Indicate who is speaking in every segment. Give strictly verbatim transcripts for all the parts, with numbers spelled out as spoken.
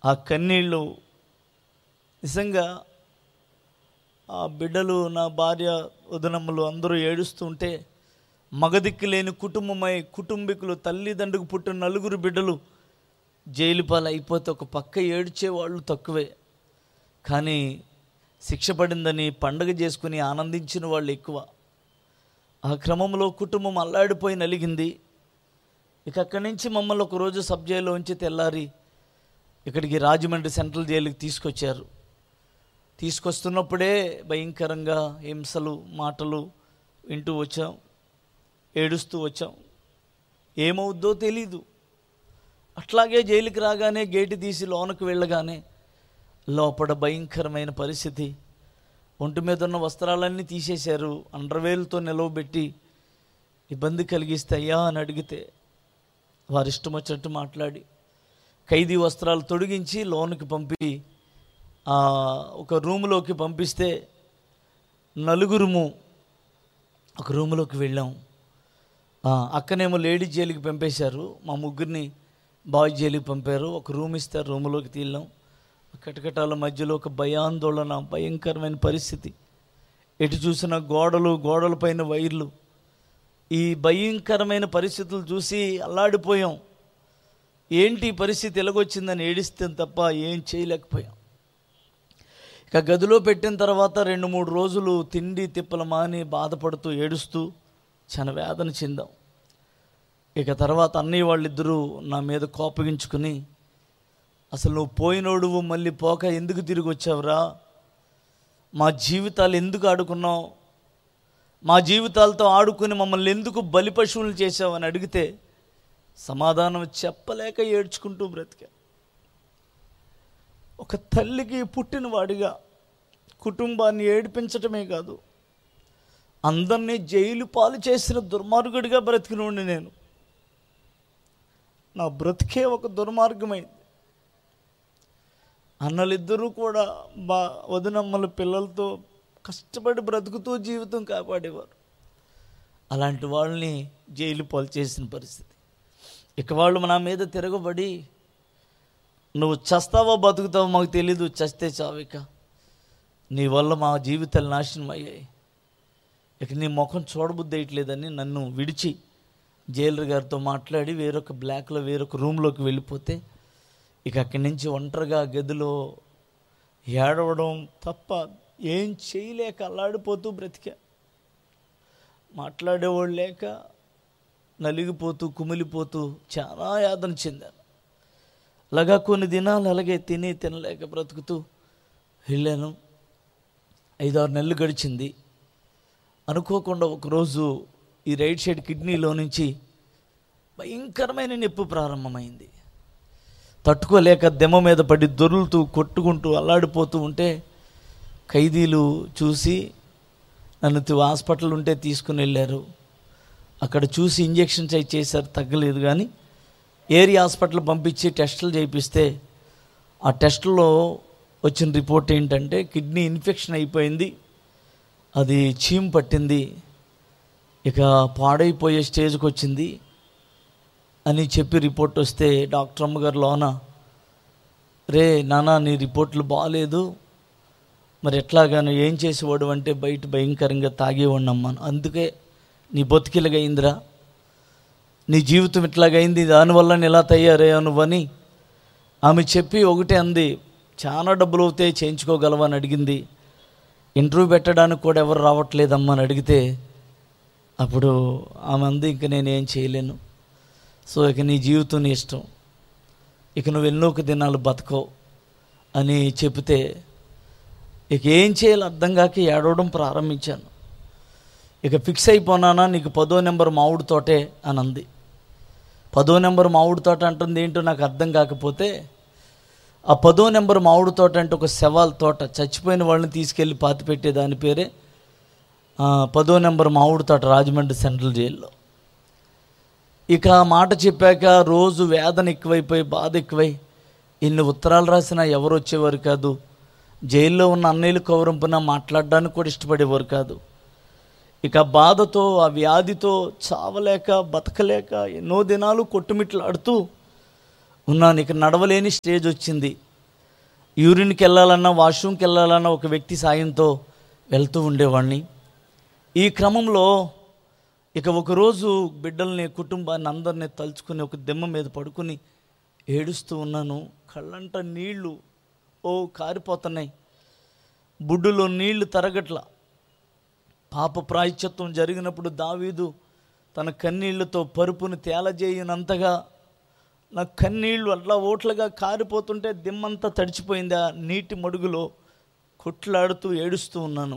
Speaker 1: ఆ కన్నీళ్ళు నిజంగా ఆ బిడ్డలు, నా భార్య, వదనమ్మలు అందరూ ఏడుస్తుంటే, మగదిక్కు లేని కుటుంబమై కుటుంబీకులు, తల్లిదండ్రులకు పుట్టిన నలుగురు బిడ్డలు జైలు పాలు అయిపోతే ఒక పక్క ఏడ్చేవాళ్ళు తక్కువే, కానీ శిక్ష పడిందని పండగ చేసుకుని ఆనందించిన వాళ్ళు ఎక్కువ. ఆ క్రమంలో కుటుంబం అల్లాడిపోయి నలిగింది. ఇక అక్కడి నుంచి మమ్మల్ని ఒకరోజు సబ్ జైల్లో ఉంచి తెల్లారి ఇక్కడికి రాజమండ్రి సెంట్రల్ జైలుకి తీసుకొచ్చారు. తీసుకొస్తున్నప్పుడే భయంకరంగా హింసలు, మాటలు వింటూ వచ్చాం, ఏడుస్తూ వచ్చాం. ఏమవుద్దో తెలీదు. అట్లాగే జైలుకి రాగానే గేటు తీసి లోనకు వెళ్ళగానే లోపల భయంకరమైన పరిస్థితి. ఒంటి మీద ఉన్న వస్త్రాలన్నీ తీసేశారు. అండర్వేల్తో నిలవబెట్టి ఇబ్బంది కలిగిస్తే అయ్యా అని అడిగితే వారి ఇష్టం వచ్చినట్టు మాట్లాడి ఖైదీ వస్త్రాలు తొడిగించి లోనికి పంపి ఒక రూములోకి పంపిస్తే నలుగురుము ఒక రూములోకి వెళ్ళాం. అక్కనేమో లేడీ జైలుకి పంపేశారు, మా ముగ్గురిని బాయ్ జైలుకి పంపారు. ఒక రూమ్ ఇస్తారు, రూములోకి తీళ్ళాం. కటకటాల మధ్యలో ఒక భయాందోళన, భయంకరమైన పరిస్థితి. ఎటు చూసిన గోడలు, గోడల పైన వైర్లు. ఈ భయంకరమైన పరిస్థితులు చూసి అల్లాడిపోయాం. ఏంటి పరిస్థితి ఎలాగొచ్చిందని ఏడిస్తే తప్ప ఏం చేయలేకపోయాం. ఇక గదిలో పెట్టిన తర్వాత రెండు మూడు రోజులు తిండి తిప్పల మాని బాధపడుతూ ఏడుస్తూ చాలా వేదన చెందాం. ఇక తర్వాత అన్నయ్య వాళ్ళిద్దరూ నా మీద కోపగించుకుని, అసలు నువ్వు పోయినోడువు మళ్ళీ పోక ఎందుకు తిరిగి వచ్చావురా, మా జీవితాలు ఎందుకు ఆడుకున్నావు, మా జీవితాలతో ఆడుకుని మమ్మల్ని ఎందుకు బలి పశువులు చేసావు అని అడిగితే సమాధానం చెప్పలేక ఏడ్చుకుంటూ బ్రతికా. ఒక తల్లికి పుట్టినవాడిగా కుటుంబాన్ని ఏడిపించటమే కాదు, అందరినీ జైలు పాలు చేసిన దుర్మార్గుడిగా బ్రతికినోడిని నేను. నా బ్రతికే ఒక దుర్మార్గమైంది. అన్నలిద్దరూ కూడా బా వదినమ్మల పిల్లలతో కష్టపడి బ్రతుకుతూ జీవితం కాపాడేవారు. అలాంటి వాళ్ళని జైలు పాలు చేసిన పరిస్థితి. ఇక వాళ్ళు నా మీద తిరగబడి, నువ్వు చస్తావో బతుకుతావో మాకు తెలీదు, చస్తే చావిక, నీ వల్ల మా జీవితాలు నాశనం అయ్యాయి, ఇక నీ ముఖం చూడబుద్ధి వేయట్లేదని నన్ను విడిచి జైలర్ గారితో మాట్లాడి వేరొక బ్లాక్లో వేరొక రూమ్లోకి వెళ్ళిపోతే, ఇక అక్కడి నుంచి ఒంటరిగా గదిలో ఏడవడం తప్ప ఏం చేయలేక అల్లాడిపోతూ బ్రతికా. మాట్లాడేవాళ్ళు లేక నలిగిపోతూ కుమిలిపోతూ చాలా యాతన చెందాను. అలాగా కొన్ని దినాలు అలాగే తిని తినలేక బ్రతుకుతూ వెళ్ళాను. ఐదారు నెలలు గడిచింది. అనుకోకుండా ఒకరోజు ఈ రైట్ సైడ్ కిడ్నీలో నుంచి భయంకరమైన నొప్పి ప్రారంభమైంది. తట్టుకోలేక దెమ్మ మీద పడి దొర్లుతూ కొట్టుకుంటూ అల్లాడిపోతూ ఉంటే ఖైదీలు చూసి నన్ను హాస్పిటల్ ఉంటే తీసుకుని వెళ్ళారు. అక్కడ చూసి ఇంజెక్షన్స్ అవి చేశారు, తగ్గలేదు. కానీ ఏరియా హాస్పిటల్ పంపించి టెస్టులు చేయిస్తే ఆ టెస్టులో వచ్చిన రిపోర్ట్ ఏంటంటే కిడ్నీ ఇన్ఫెక్షన్ అయిపోయింది, అది చీమ్ పట్టింది, ఇక పాడైపోయే స్టేజ్కి వచ్చింది అని చెప్పి రిపోర్ట్ వస్తే డాక్టర్ అమ్మగారు లోన, రే నాన్న నీ రిపోర్ట్లు బాగాలేదు, మరి ఎట్లాగాను ఏం చేసేవాడు అంటే బయట భయంకరంగా తాగేవాడిని అమ్మాను, అందుకే నీ బతికిలాగైందిరా, నీ జీవితం ఇట్లాగైంది, దానివల్ల నేను ఇలా తయారయ్యావు నువ్వని ఆమె చెప్పి ఒకటే అంది, చాలా డబ్బులు అవుతాయి చేయించుకోగలవా అని అడిగింది. ఇంటర్వ్యూ పెట్టడానికి కూడా ఎవరు రావట్లేదమ్మా అని అడిగితే అప్పుడు ఆమె అంది, ఇంక నేనేం చేయలేను, సో ఇక నీ జీవితం నీ ఇష్టం, ఇక నువ్వు ఎన్నోక దినాలు బతకవు అని చెప్తే ఇక ఏం చేయాలో అర్థం కాక ఏడవడం ప్రారంభించాను. ఇక ఫిక్స్ అయిపోనానా, నీకు పదో నెంబర్ మామిడి తోటే అని అంది. పదో నెంబర్ మామిడి తోట అంటుంది ఏంటో నాకు అర్థం కాకపోతే, ఆ పదో నెంబర్ మామిడి తోట అంటే ఒక శవాల తోట, చచ్చిపోయిన వాళ్ళని తీసుకెళ్ళి పాతి పెట్టే దాని పేరే పదో నెంబర్ మామిడి తోట రాజమండ్రి సెంట్రల్ జైల్లో. ఇక ఆ మాట చెప్పాక రోజు వేదన ఎక్కువైపోయి బాధ ఎక్కువై ఇన్ని ఉత్తరాలు రాసినా ఎవరు వచ్చేవారు కాదు. జైల్లో ఉన్న అన్నయ్యలు కౌరంపున మాట్లాడడానికి కూడా ఇష్టపడేవారు కాదు. ఇక బాధతో ఆ వ్యాధితో చావలేక బతకలేక ఎన్నో దినాలు కొట్టుమిట్లాడుతూ ఉన్నాను. ఇక నడవలేని స్టేజ్ వచ్చింది. యూరిన్కి వెళ్ళాలన్నా, వాష్రూమ్కి వెళ్ళాలన్నా ఒక వ్యక్తి సాయంతో వెళ్తూ ఉండేవాడిని. ఈ క్రమంలో ఇక ఒకరోజు బిడ్డల్ని, కుటుంబాన్ని అందరినీ తలుచుకుని ఒక దిమ్మ మీద పడుకుని ఏడుస్తూ ఉన్నాను. కళ్ళంట నీళ్లు ఓ కారిపోతున్నాయి, బుడ్డులో నీళ్లు తరగట్ల. పాప ప్రాయశ్చిత్తం జరిగినప్పుడు దావీదు తన కన్నీళ్లతో పరుపుని తేలజేయనంతగా నా కన్నీళ్లు అట్లా ఓట్లుగా కారిపోతుంటే దిమ్మంతా తడిచిపోయింది. ఆ నీటి మడుగులో కొట్లాడుతూ ఏడుస్తూ ఉన్నాను.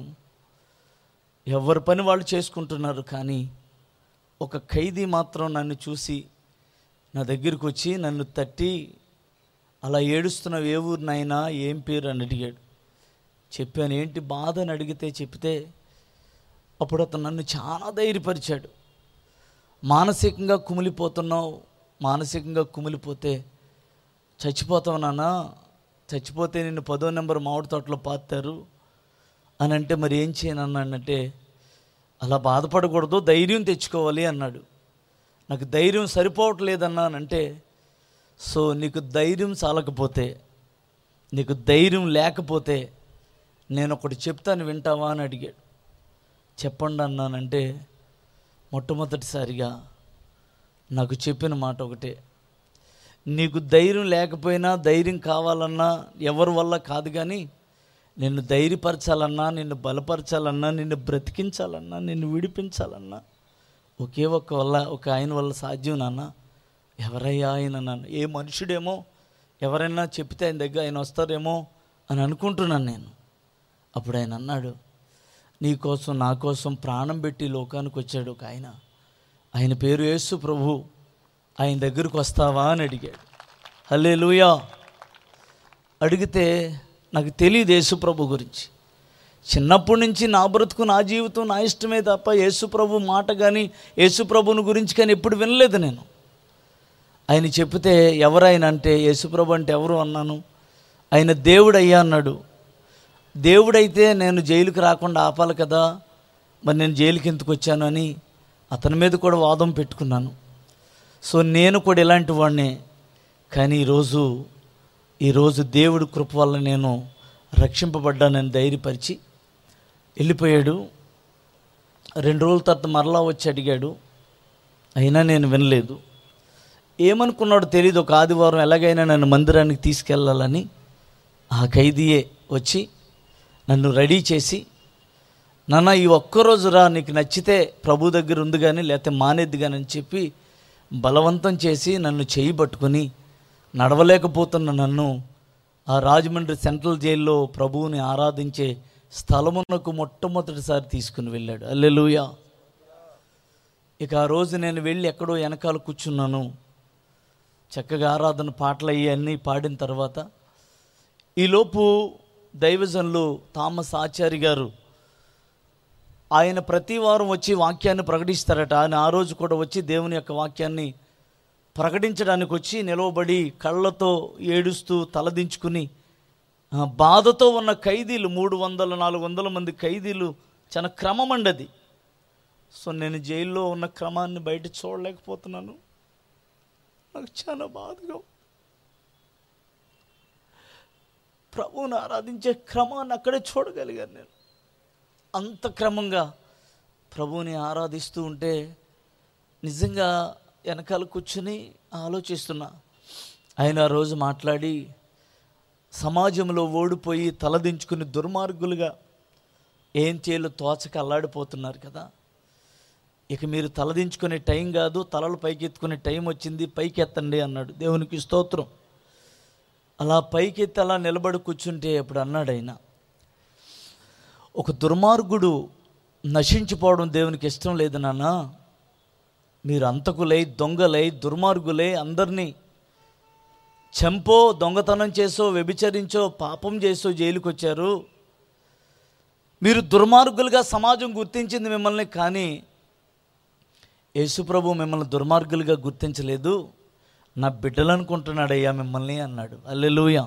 Speaker 1: ఎవరి పని వాళ్ళు చేసుకుంటున్నారు, కానీ ఒక ఖైదీ మాత్రం నన్ను చూసి నా దగ్గరికి వచ్చి నన్ను తట్టి, అలా ఏడుస్తున్నావు, ఏ ఊరు నాయనా, ఏం పేరు అని అడిగాడు. చెప్పాను, ఏంటి బాధ అని అడిగితే చెప్తే అప్పుడు అతను నన్ను చాలా ధైర్యపరిచాడు. మానసికంగా కుమిలిపోతున్నావు, మానసికంగా కుమిలిపోతే చచ్చిపోతావు నాన్న, చచ్చిపోతే నిన్ను పదో నెంబర్ మామిడి తోటలో పాతారు అని అంటే మరి ఏం చేయనన్నానంటే, అలా బాధపడకూడదు, ధైర్యం తెచ్చుకోవాలి అన్నాడు. నాకు ధైర్యం సరిపోవట్లేదన్నానంటే, సో నీకు ధైర్యం చాలకపోతే, నీకు ధైర్యం లేకపోతే నేను ఒకటి చెప్తాను, వింటావా అని అడిగాడు. చెప్పండి అన్నానంటే, మొట్టమొదటిసారిగా నాకు చెప్పిన మాట ఒకటే, నీకు ధైర్యం లేకపోయినా, ధైర్యం కావాలన్నా ఎవరి వల్ల కాదు, కానీ నిన్ను ధైర్యపరచాలన్నా, నిన్ను బలపరచాలన్నా, నిన్ను బ్రతికించాలన్నా, నిన్ను విడిపించాలన్నా ఒకే ఒక్క వల్ల ఒక ఆయన వల్ల సాధ్యం నాన్న. ఎవరయ్యా ఆయన నాన్న? ఏ మనుషుడేమో, ఎవరైనా చెప్తే ఆయన దగ్గర ఆయన వస్తారేమో అని అనుకుంటున్నాను నేను. అప్పుడు ఆయన అన్నాడు, నీ కోసం నా కోసం ప్రాణం పెట్టి లోకానికి వచ్చాడు ఒక ఆయన, ఆయన పేరు యేసు ప్రభు, ఆయన దగ్గరకు వస్తావా అని అడిగాడు. హల్లెలూయా. అడిగితే నాకు తెలియదు యేసు ప్రభు గురించి. చిన్నప్పటి నుంచి నా బ్రతుకు, నా జీవితం, నా ఇష్టమే తప్ప యేసు ప్రభు మాట కానీ, యేసు ప్రభుని గురించి కానీ ఎప్పుడు వినలేదు నేను. ఆయన చెప్తే ఎవరైనా అంటే, యేసు ప్రభు అంటే ఎవరు అన్నాను. ఆయన దేవుడయ్యా అన్నాడు. దేవుడైతే నేను జైలుకి రాకుండా ఆపాలి కదా, మరి నేను జైలుకి ఎందుకు వచ్చాను అని అతని మీద కూడా వాదం పెట్టుకున్నాను. సో నేను కూడా ఇలాంటి వాడినే, కానీ ఈరోజు ఈరోజు దేవుడి కృప వల్ల నేను రక్షింపబడ్డానని ధైర్యపరిచి వెళ్ళిపోయాడు. రెండు రోజుల తర్వాత మరలా వచ్చి అడిగాడు, అయినా నేను వినలేదు. ఏమనుకున్నాడో తెలియదు. ఒక ఆదివారం ఎలాగైనా నన్ను మందిరానికి తీసుకెళ్ళాలని ఆ ఖైదీయే వచ్చి నన్ను రెడీ చేసి, నాన్న ఈ ఒక్కరోజు రా, నీకు నచ్చితే ప్రభు దగ్గర ఉంది కానీ లేకపోతే మానేద్ది కానీ అని చెప్పి బలవంతం చేసి నన్ను చేయి పట్టుకొని నడవలేకపోతున్న నన్ను ఆ రాజమండ్రి సెంట్రల్ జైల్లో ప్రభువుని ఆరాధించే స్థలమునకు మొట్టమొదటిసారి తీసుకుని వెళ్ళాడు. హల్లెలూయా. ఇక ఆ రోజు నేను వెళ్ళి ఎక్కడో వెనకాల కూర్చున్నాను. చక్కగా ఆరాధన పాటలు అయ్యి అన్నీ పాడిన తర్వాత ఈలోపు దైవజనులు థామస్ ఆచారి గారు, ఆయన ప్రతి వారం వచ్చి వాక్యాన్ని ప్రకటిస్తారట. ఆయన ఆ రోజు కూడా వచ్చి దేవుని యొక్క వాక్యాన్ని ప్రకటించడానికి వచ్చి నిలవబడి కళ్ళతో ఏడుస్తూ తలదించుకుని, బాధతో ఉన్న ఖైదీలు మూడు వందల నాలుగు వందల మంది ఖైదీలు, చాలా క్రమం అండి అది. సో నేను జైల్లో ఉన్న క్రమాన్ని బయట చూడలేకపోతున్నాను. నాకు చాలా బాధగా, ప్రభువుని ఆరాధించే క్రమాన్ని అక్కడే చూడగలిగాను నేను. అంత క్రమంగా ప్రభువుని ఆరాధిస్తూ ఉంటే నిజంగా వెనకాల కూర్చుని ఆలోచిస్తున్నా. ఆయన ఆ రోజు మాట్లాడి, సమాజంలో ఓడిపోయి తలదించుకుని దుర్మార్గులుగా ఏం చేయాలో తోచక అల్లాడిపోతున్నారు కదా, ఇక మీరు తలదించుకునే టైం కాదు, తలలు పైకెత్తుకునే టైం వచ్చింది, పైకెత్తండి అన్నాడు. దేవునికి స్తోత్రం. అలా పైకెత్తి అలా నిలబడి కూర్చుంటే అప్పుడు అన్నాడు ఆయన, ఒక దుర్మార్గుడు నశించిపోవడం దేవునికి ఇష్టం లేదు నాన్న. మీరు అంతకులై, దొంగలై, దుర్మార్గులై అందరినీ చంపో, దొంగతనం చేసో, వ్యభిచరించో, పాపం చేసో జైలుకి వచ్చారు. మీరు దుర్మార్గులుగా సమాజం గుర్తించింది మిమ్మల్ని, కానీ యేసుప్రభు మిమ్మల్ని దుర్మార్గులుగా గుర్తించలేదు, నా బిడ్డలు అనుకుంటున్నాడయ్యా మిమ్మల్ని అన్నాడు. హల్లెలూయా.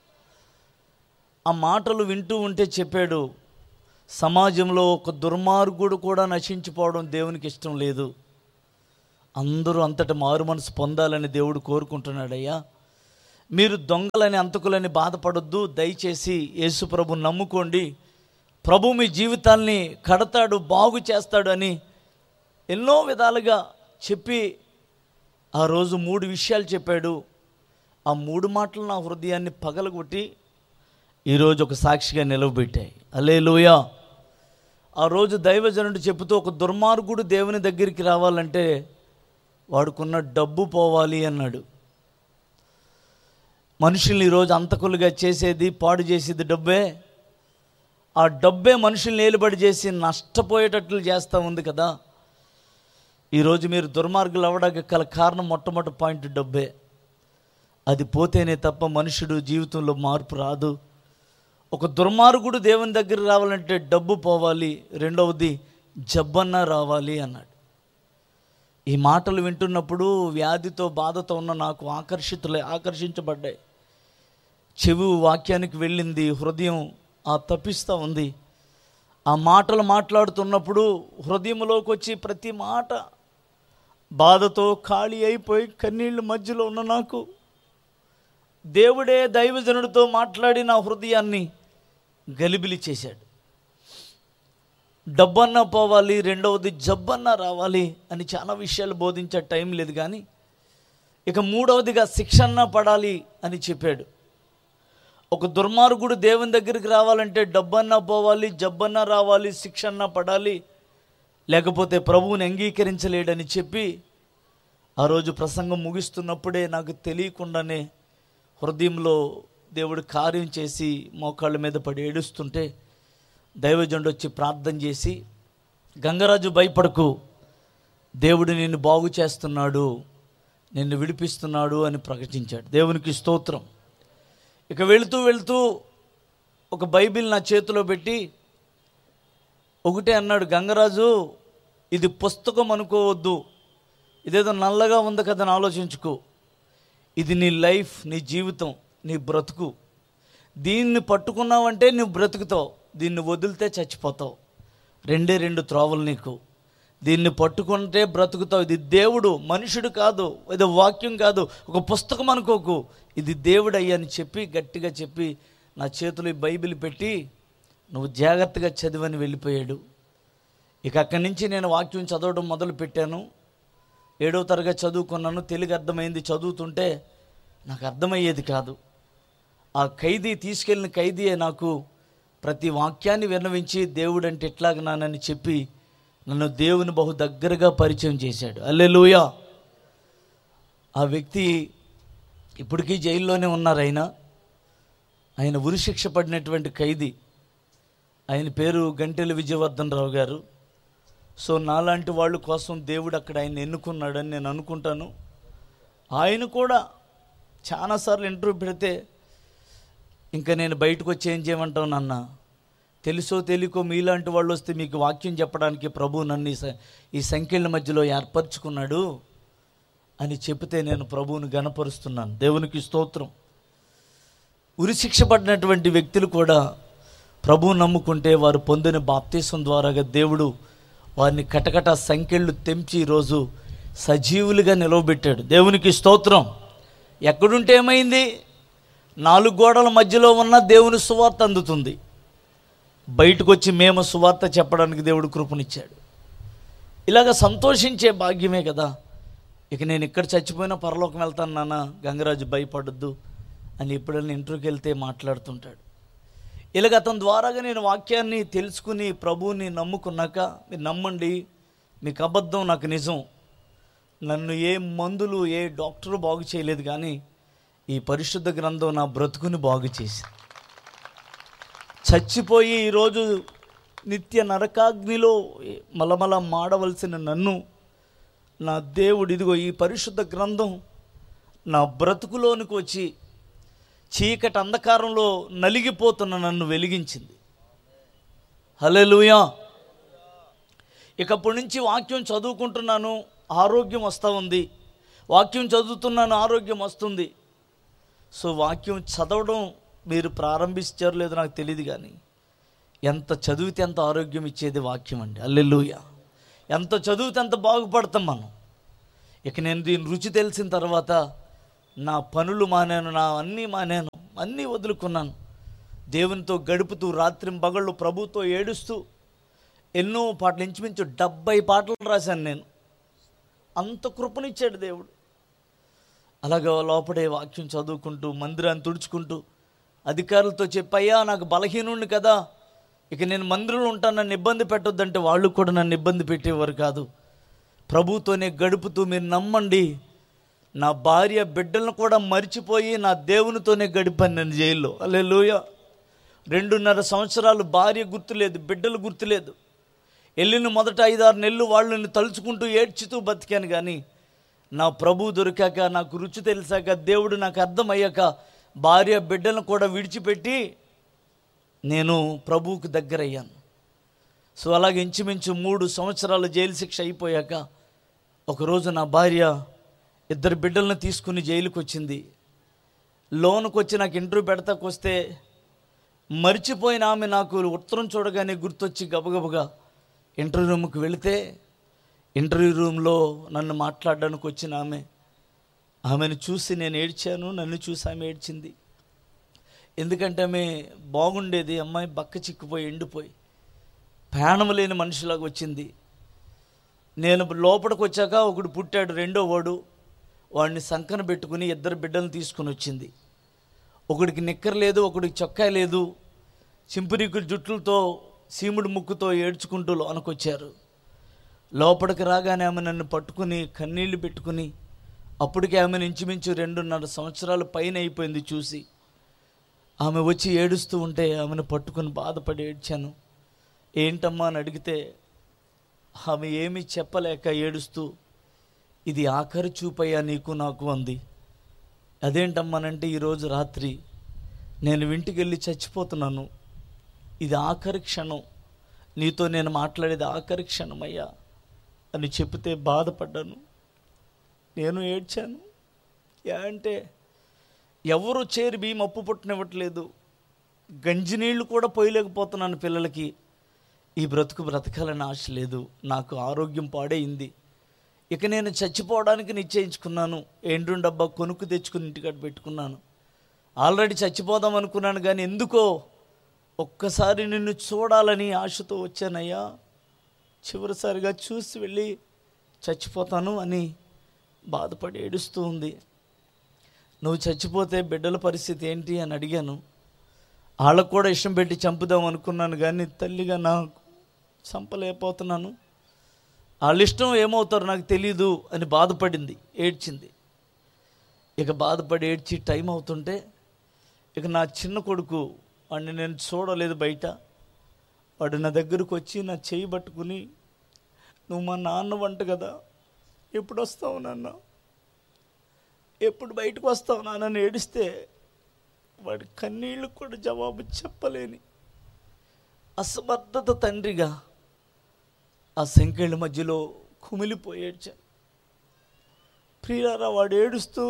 Speaker 1: ఆ మాటలు వింటూ ఉంటే చెప్పాడు, సమాజంలో ఒక దుర్మార్గుడు కూడా నశించిపోవడం దేవునికి ఇష్టం లేదు, అందరూ అంతటి మారు మనసు పొందాలని దేవుడు కోరుకుంటున్నాడయ్యా. మీరు దొంగలని అంతకులని బాధపడొద్దు, దయచేసి యేసు ప్రభుని నమ్ముకోండి, ప్రభు మీ జీవితాల్ని కడతాడు, బాగు చేస్తాడు అని ఎన్నో విధాలుగా చెప్పి ఆ రోజు మూడు విషయాలు చెప్పాడు. ఆ మూడు మాటలు నా హృదయాన్ని పగలగొట్టి ఈరోజు ఒక సాక్షిగా నిలవబెట్టాయి. హల్లెలూయా. ఆ రోజు దైవజనుడు చెబుతూ, ఒక దుర్మార్గుడు దేవుని దగ్గరికి రావాలంటే వాడుకున్న డబ్బు పోవాలి అన్నాడు. మనుషుల్ని ఈరోజు అంతకులుగా చేసేది, పాడు చేసేది డబ్బే. ఆ డబ్బే మనుషుల్ని ఏలుబడి చేసి నష్టపోయేటట్లు చేస్తూ ఉంది కదా. ఈరోజు మీరు దుర్మార్గులు అవ్వడానికి గల కారణం మొట్టమొదటి పాయింట్ డబ్బే. అది పోతేనే తప్ప మనుషుడు జీవితంలో మార్పు రాదు. ఒక దుర్మార్గుడు దేవుని దగ్గర రావాలంటే డబ్బు పోవాలి, రెండవది జబ్బన్నా రావాలి అన్నాడు. ఈ మాటలు వింటున్నప్పుడు వ్యాధితో బాధతో ఉన్న నాకు ఆకర్షితులై ఆకర్షించబడ్డాయి. చెవి వాక్యానికి వెళ్ళింది, హృదయం ఆ తప్పిస్తూ ఉంది. ఆ మాటలు మాట్లాడుతున్నప్పుడు హృదయంలోకి వచ్చి ప్రతి మాట బాధతో ఖాళీ అయిపోయి కన్నీళ్ళ మధ్యలో ఉన్న నాకు దేవుడే దైవజనుడితో మాట్లాడి నా హృదయాన్ని గలిబిలి చేశాడు. డబ్బన్నా పోవాలి, రెండవది జబ్బన్నా రావాలి అని చాలా విషయాలు బోధించే టైం లేదు. కానీ ఇక మూడవదిగా శిక్షన్నా పడాలి అని చెప్పాడు. ఒక దుర్మార్గుడు దేవుని దగ్గరికి రావాలంటే డబ్బన్నా పోవాలి, జబ్బన్నా రావాలి, శిక్షన్నా పడాలి, లేకపోతే ప్రభువుని అంగీకరించలేడని చెప్పి ఆ రోజు ప్రసంగం ముగిస్తున్నప్పుడే నాకు తెలియకుండానే హృదయంలో దేవుడు కార్యం చేసి మోకాళ్ళ మీద పడి ఏడుస్తుంటే దైవజనుడు వచ్చి ప్రార్థన చేసి, గంగరాజు భయపడకు, దేవుడు నిన్ను బాగు చేస్తున్నాడు, నిన్ను విడిపిస్తున్నాడు అని ప్రకటించాడు. దేవునికి స్తోత్రం. ఇక వెళుతూ వెళుతూ ఒక బైబిల్ నా చేతిలో పెట్టి ఒకటే అన్నాడు, గంగరాజు ఇది పుస్తకం అనుకోవద్దు, ఇదేదో నల్లగా ఉంది కదా అని ఆలోచించుకో, ఇది నీ లైఫ్, నీ జీవితం, నీ బ్రతుకు. దీన్ని పట్టుకున్నావంటే నువ్వు బ్రతుకుతావు, దీన్ని వదిలితే చచ్చిపోతావు. రెండే రెండు త్రోవలు నీకు. దీన్ని పట్టుకుంటే బ్రతుకుతావు. ఇది దేవుడు, మనుషుడు కాదు, ఇది వాక్యం కాదు, ఒక పుస్తకం అనుకోకు, ఇది దేవుడు అయ్యని చెప్పి గట్టిగా చెప్పి నా చేతిలో ఈ బైబిల్ పెట్టి నువ్వు జాగ్రత్తగా చదివని వెళ్ళిపోయాడు. ఇక అక్కడి నుంచి నేను వాక్యం చదవడం మొదలు పెట్టాను. ఏడవ తరగతి చదువుకున్నాను. తెలుగు అర్థమైంది. చదువుతుంటే నాకు అర్థమయ్యేది కాదు. ఆ ఖైదీ తీసుకెళ్ళిన ఖైదీయే నాకు ప్రతి వాక్యాన్ని విన్నవించి దేవుడు అంటే ఎట్లాగనానని చెప్పి నన్ను దేవుని బహు దగ్గరగా పరిచయం చేశాడు. హల్లెలూయా. ఆ వ్యక్తి ఇప్పటికీ జైల్లోనే ఉన్నారు. ఆయన ఆయన ఉరిశిక్ష పడినటువంటి ఖైదీ. ఆయన పేరు గంటెల విజయవర్ధన్ రావు గారు. సో నాలాంటి వాళ్ళ కోసం దేవుడు అక్కడ ఆయన ఎన్నుకున్నాడని నేను అనుకుంటాను. ఆయన కూడా చాలాసార్లు ఇంటర్వ్యూ పెడితే ఇంకా నేను బయటకు వచ్చి ఏం చేయమంటావు నాన్న, తెలుసో తెలియకో మీలాంటి వాళ్ళు వస్తే మీకు వాక్యం చెప్పడానికి ప్రభు నన్ను ఈ సంఖ్యల మధ్యలో ఏర్పరచుకున్నాడు అని చెప్తే నేను ప్రభువుని గణపరుస్తున్నాను. దేవునికి స్తోత్రం. ఉరిశిక్ష పడినటువంటి వ్యక్తులు కూడా ప్రభువు నమ్ముకుంటే వారు పొందిన బాప్తీసం ద్వారాగా దేవుడు వారిని కటకట సంఖ్యలు తెంచి ఈరోజు సజీవులుగా నిలవబెట్టాడు. దేవునికి స్తోత్రం. ఎక్కడుంటే ఏమైంది? నాలుగు గోడల మధ్యలో ఉన్న దేవుని సువార్త అందుతుంది. బయటకు వచ్చి మేము సువార్త చెప్పడానికి దేవుడు కృపనిచ్చాడు. ఇలాగ సంతోషించే భాగ్యమే కదా. ఇక నేను ఇక్కడ చచ్చిపోయినా పరలోకం వెళ్తాను నాన్న, గంగరాజు భయపడొద్దు అని ఎప్పుడైనా ఇంటర్వ్యూకి వెళ్తే మాట్లాడుతుంటాడు. ఇలాగ అతని ద్వారాగా నేను వాక్యాన్ని తెలుసుకుని ప్రభువుని నమ్ముకున్నాక, మీరు నమ్మండి, మీకు అబద్ధం నాకు నిజం, నన్ను ఏ మందులు ఏ డాక్టరు బాగు చేయలేదు, కానీ ఈ పరిశుద్ధ గ్రంథం నా బ్రతుకుని బాగు చేసి చచ్చిపోయి ఈరోజు నిత్య నరకాగ్నిలో మలమల మాడవలసిన నన్ను నా దేవుడు ఇదిగో ఈ పరిశుద్ధ గ్రంథం నా బ్రతుకులోనికి వచ్చి చీకటి అంధకారంలో నలిగిపోతున్న నన్ను వెలిగించింది. హల్లెలూయా. ఇకప్పటి నుంచి వాక్యం చదువుకుంటున్నాను, ఆరోగ్యం వస్తూ ఉంది. వాక్యం చదువుతున్నాను, ఆరోగ్యం వస్తుంది. సో వాక్యం చదవడం మీరు ప్రారంభించారు లేదో నాకు తెలియదు, కానీ ఎంత చదివితే ఎంత ఆరోగ్యం ఇచ్చేది వాక్యం అండి. హల్లెలూయా. ఎంత చదివితే ఎంత బాగుపడతాం మనం. ఇక నేను దీని రుచి తెలిసిన తర్వాత నా పనులు మానాను, నా అన్నీ మానాను, అన్నీ వదులుకున్నాను. దేవునితో గడుపుతూ రాత్రింబగళ్ళు ప్రభుతో ఏడుస్తూ ఎన్నో పాటలు, ఇంచుమించు డెబ్బై పాటలు రాశాను నేను. అంత కృపనిచ్చాడు దేవుడు. అలాగా లోపడే వాక్యం చదువుకుంటూ మందిరాన్ని తుడుచుకుంటూ అధికారులతో చెప్పయ్యా నాకు బలహీనుండి కదా, ఇక నేను మందిరంలో ఉంటాను, నన్ను ఇబ్బంది పెట్టొద్దంటే వాళ్ళు కూడా నన్ను ఇబ్బంది పెట్టేవారు కాదు. ప్రభుతోనే గడుపుతూ మీరు నమ్మండి, నా భార్య బిడ్డలను కూడా మర్చిపోయి నా దేవునితోనే గడిపాను నేను జైల్లో. హల్లెలూయా. రెండున్నర సంవత్సరాలు భార్య గుర్తులేదు, బిడ్డలు గుర్తులేదు. వెళ్ళిన మొదట ఐదారు నెలలు వాళ్ళని తలుచుకుంటూ ఏడ్చుతూ బతికాను. కానీ నా ప్రభు దొరికాక, నాకు రుచి తెలిసాక, దేవుడు నాకు అర్థమయ్యాక భార్య బిడ్డలను కూడా విడిచిపెట్టి నేను ప్రభువుకు దగ్గర అయ్యాను. సో అలాగే ఇంచుమించు మూడు సంవత్సరాలు జైలు శిక్ష అయిపోయాక ఒకరోజు నా భార్య ఇద్దరు బిడ్డలను తీసుకుని జైలుకి వచ్చింది. లోనుకు వచ్చి నాకు ఇంటర్వ్యూ పెడతాకు వస్తే మర్చిపోయిన ఆమె నాకు ఉత్తరం చూడగానే గుర్తొచ్చి గబగబగా ఇంటర్వ్యూ రూమ్కి వెళితే ఇంటర్వ్యూ రూమ్లో నన్ను మాట్లాడడానికి వచ్చిన ఆమె ఆమెను చూసి నేను ఏడ్చాను, నన్ను చూసి ఆమె ఏడ్చింది. ఎందుకంటే ఆమె బాగుండేది, అమ్మాయి బక్క చిక్కిపోయి ఎండిపోయి ప్రాణం లేని మనిషిలాగా వచ్చింది. నేను లోపలికి వచ్చాక ఒకడు పుట్టాడు, రెండో వాడు, వాడిని సంకన పెట్టుకుని ఇద్దరు బిడ్డలను తీసుకుని వచ్చింది. ఒకడికి నిక్కర లేదు, ఒకడికి చొక్కా లేదు, చింపురీకుల జుట్లతో సీముడు ముక్కుతో ఏడ్చుకుంటూ లోనకొచ్చారు. లోపలికి రాగానే ఆమె నన్ను పట్టుకుని కన్నీళ్లు పెట్టుకుని, అప్పటికే ఆమెను ఇంచుమించు రెండున్నర సంవత్సరాలు పైన అయిపోయింది చూసి, ఆమె వచ్చి ఏడుస్తూ ఉంటే ఆమెను పట్టుకుని బాధపడి ఏడ్చాను. ఏంటమ్మా అని అడిగితే ఆమె ఏమీ చెప్పలేక ఏడుస్తూ, ఇది ఆఖరి చూపయ్యా నీకు నాకు అంది. అదేంటమ్మానంటే, ఈరోజు రాత్రి నేను ఇంటికి వెళ్ళి చచ్చిపోతున్నాను, ఇది ఆఖరి క్షణం, నీతో నేను మాట్లాడేది ఆఖరి క్షణమయ్యా అని చెప్తే బాధపడ్డాను. నేను ఏడ్చాను. యా అంటే ఎవరు చేరి బియ్యం అప్పు పుట్టనివ్వట్లేదు, గంజి నీళ్ళు కూడా పోయలేకపోతున్నాను పిల్లలకి. ఈ బ్రతుకు బ్రతకాలని ఆశ లేదు, నాకు ఆరోగ్యం పాడైంది, ఇక నేను చచ్చిపోవడానికి నిశ్చయించుకున్నాను. ఎండు డబ్బా కొనుక్కు తెచ్చుకుని ఇంటికాడ పెట్టుకున్నాను. ఆల్రెడీ చచ్చిపోదాం అనుకున్నాను, కానీ ఎందుకో ఒక్కసారి నిన్ను చూడాలని ఆశతో వచ్చానయ్యా, చివరిసారిగా చూసి వెళ్ళి చచ్చిపోతాను అని బాధపడి ఏడుస్తూ ఉంది. నువ్వు చచ్చిపోతే బిడ్డల పరిస్థితి ఏంటి అని అడిగాను. వాళ్ళకు కూడా ఇష్టం పెట్టి చంపుదాం అనుకున్నాను, కానీ తల్లిగా నాకు చంపలేకపోతున్నాను, వాళ్ళ ఇష్టం ఏమవుతారో నాకు తెలీదు అని బాధపడింది, ఏడ్చింది. ఇక బాధపడి ఏడ్చి టైం అవుతుంటే ఇక నా చిన్న కొడుకు, వాడిని నేను చూడలేదు బయట, వాడు నా దగ్గరకు వచ్చి నా చేయి పట్టుకుని, నువ్వు మా నాన్న వంట కదా, ఎప్పుడు వస్తావు నాన్న, ఎప్పుడు బయటకు వస్తావు నాన్న ఏడిస్తే వాడి కన్నీళ్ళు కూడా జవాబు చెప్పలేని అసమర్థత తండ్రిగా ఆ సంఖ్యల మధ్యలో కుమిలిపోయి ఏడ్చాను. ప్రియారా, వాడు ఏడుస్తూ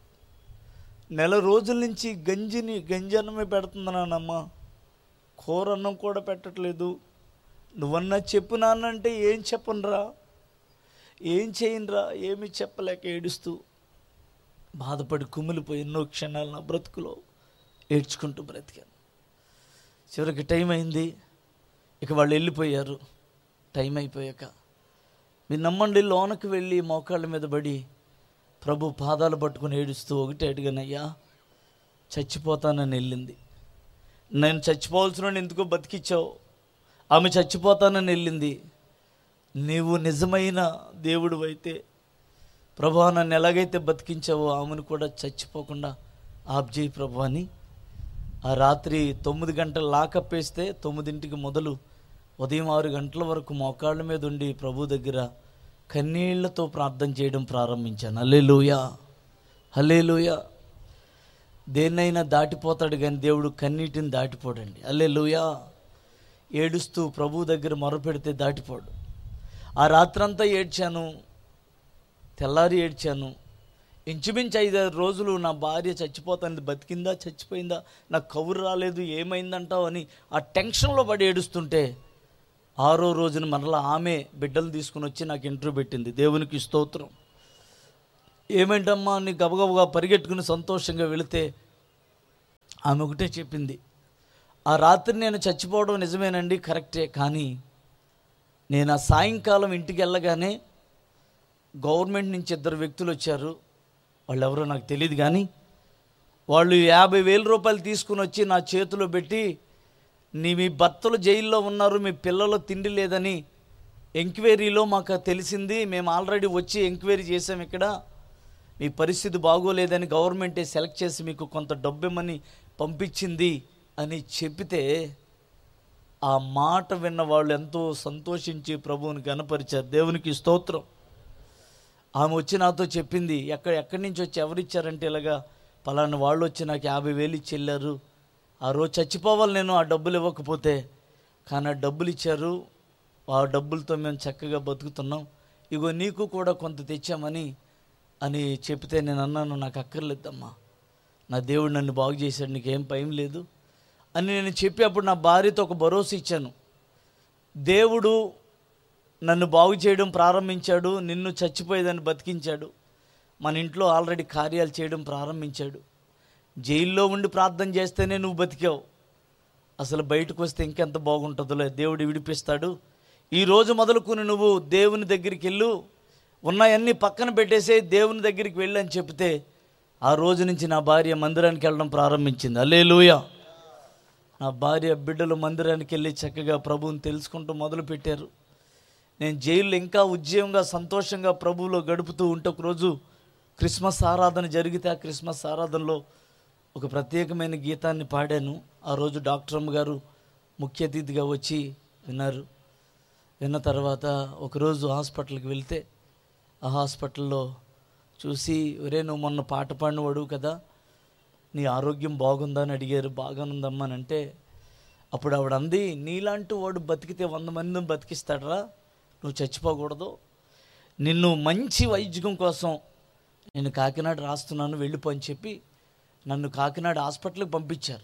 Speaker 1: నెల రోజుల నుంచి గంజిని గంజన్నమే పెడుతున్నానమ్మ, కూరన్నం కూడా పెట్టట్లేదు, నువ్వన్నా చెప్పు నాన్నంటే ఏం చెప్పనురా, ఏం చేయనురా, ఏమి చెప్పలేక ఏడుస్తూ బాధపడి కుమిలిపోయి ఎన్నో క్షణాలు నా బ్రతుకులో ఏడ్చుకుంటూ బ్రతికాను. చివరికి టైం అయింది, ఇక వాళ్ళు వెళ్ళిపోయారు. టైం అయిపోయాక మీరు నమ్మండి, లోనకి వెళ్ళి మోకాళ్ళ మీద పడి ప్రభు పాదాలు పట్టుకుని ఏడుస్తూ ఒకటే అడిగానయ్యా, చచ్చిపోతానని వెళ్ళింది, నేను చచ్చిపోవాల్సిన ఎందుకో బతికిచ్చావు, ఆమె చచ్చిపోతానని వెళ్ళింది, నీవు నిజమైన దేవుడు అయితే ప్రభు నన్ను ఎలాగైతే బతికించావో ఆమెను కూడా చచ్చిపోకుండా ఆబ్జేయి ప్రభు అని ఆ రాత్రి తొమ్మిది గంటలు లాకప్ వేస్తే తొమ్మిదింటికి మొదలు ఉదయం ఆరు గంటల వరకు మోకాళ్ళ మీద ఉండి ప్రభు దగ్గర కన్నీళ్లతో ప్రార్థన చేయడం ప్రారంభించాను. హల్లెలూయా, హల్లెలూయా. దేన్నైనా దాటిపోతాడు కానీ దేవుడు కన్నీటిని దాటిపోడండి. హల్లెలూయా. ఏడుస్తూ ప్రభు దగ్గర మొరపెడితే దాటిపోడు. ఆ రాత్రంతా ఏడ్చాను, తెల్లారి ఏడ్చాను. ఇంచుమించు ఐదారు రోజులు నా భార్య చచ్చిపోతాను, బతికిందా చచ్చిపోయిందా, నాకు కబురు రాలేదు, ఏమైందంటావు అని ఆ టెన్షన్లో పడి ఏడుస్తుంటే ఆరో రోజున మరలా ఆమె బిడ్డలు తీసుకుని వచ్చి నాకు ఇంటర్వ్యూ పెట్టింది. దేవునికి స్తోత్రం. ఏమేంటమ్మా అని గబగబగా పరిగెట్టుకుని సంతోషంగా వెళితే ఆమె ఒకటే చెప్పింది, ఆ రాత్రి నేను చచ్చిపోవడం నిజమేనండి, కరెక్టే, కానీ నేను ఆ సాయంకాలం ఇంటికి వెళ్ళగానే గవర్నమెంట్ నుంచి ఇద్దరు వ్యక్తులు వచ్చారు. వాళ్ళు ఎవరో నాకు తెలియదు, కానీ వాళ్ళు యాభై వేల రూపాయలు తీసుకుని వచ్చి నా చేతిలో పెట్టి, నీ మీ భర్తలు జైల్లో ఉన్నారు, మీ పిల్లలు తిండి లేదని ఎంక్వైరీలో మాకు తెలిసింది, మేము ఆల్రెడీ వచ్చి ఎంక్వైరీ చేసాం, ఇక్కడ మీ పరిస్థితి బాగోలేదని గవర్నమెంటే సెలెక్ట్ చేసి మీకు కొంత డబ్బు ఇమ్మని పంపించింది అని చెప్పితే ఆ మాట విన్న వాళ్ళు ఎంతో సంతోషించి ప్రభువుని గణపరిచారు. దేవునికి స్తోత్రం. ఆమె వచ్చి నాతో చెప్పింది, ఎక్కడ ఎక్కడి నుంచి వచ్చి ఎవరిచ్చారంటే ఇలాగా పలానా వాళ్ళు వచ్చి నాకు యాభై వేలు ఇచ్చి వెళ్ళారు, ఆ రోజు చచ్చిపోవాలి నేను ఆ డబ్బులు ఇవ్వకపోతే, కానీ ఆ డబ్బులు ఇచ్చారు, ఆ డబ్బులతో మేము చక్కగా బతుకుతున్నాం, ఇగో నీకు కూడా కొంత తెచ్చామని అని చెప్తే నేను అన్నాను, నాకు అక్కర్లేదమ్మా, నా దేవుడు నన్ను బాగు చేశాడు, నీకేం భయం లేదు అని నేను చెప్పి అప్పుడు నా భార్యతో ఒక భరోసా ఇచ్చాను. దేవుడు నన్ను బాగు చేయడం ప్రారంభించాడు, నిన్ను చచ్చిపోయేదాన్ని బతికించాడు, మన ఇంట్లో ఆల్రెడీ కార్యాలు చేయడం ప్రారంభించాడు. జైల్లో ఉండి ప్రార్థన చేస్తేనే నువ్వు బతికావు, అసలు బయటకు వస్తే ఇంకెంత బాగుంటుందో, దేవుడు విడిపిస్తాడు. ఈరోజు మొదలుకొని నువ్వు దేవుని దగ్గరికి వెళ్ళు, ఉన్నాయన్నీ పక్కన పెట్టేసే దేవుని దగ్గరికి వెళ్ళి అని చెప్తే ఆ రోజు నుంచి నా భార్య మందిరానికి వెళ్ళడం ప్రారంభించింది. హల్లెలూయా. నా భార్య బిడ్డలు మందిరానికి వెళ్ళి చక్కగా ప్రభువుని తెలుసుకుంటూ మొదలుపెట్టారు. నేను జైల్లో ఇంకా ఉద్యమంగా సంతోషంగా ప్రభువులో గడుపుతూ ఉంటే ఒకరోజు క్రిస్మస్ ఆరాధన జరిగితే ఆ క్రిస్మస్ ఆరాధనలో ఒక ప్రత్యేకమైన గీతాన్ని పాడాను. ఆ రోజు డాక్టర్ అమ్మ గారు ముఖ్య అతిథిగా వచ్చి విన్నారు. విన్న తర్వాత ఒకరోజు హాస్పిటల్కి వెళ్తే ఆ హాస్పిటల్లో చూసి, ఒరే నువ్వు మొన్న పాట పాడినవాడు కదా, నీ ఆరోగ్యం బాగుందా అని అడిగారు. బాగానుందమ్మా అని అంటే అప్పుడు ఆవిడ అంది, నీలాంటి వాడు బతికితే వంద మందిని బతికిస్తాడరా, నువ్వు చచ్చిపోకూడదు, నిన్ను మంచి వైద్యం కోసం నేను కాకినాడ రాస్తున్నాను, వెళ్ళిపో అని చెప్పి నన్ను కాకినాడ హాస్పిటల్కి పంపించారు.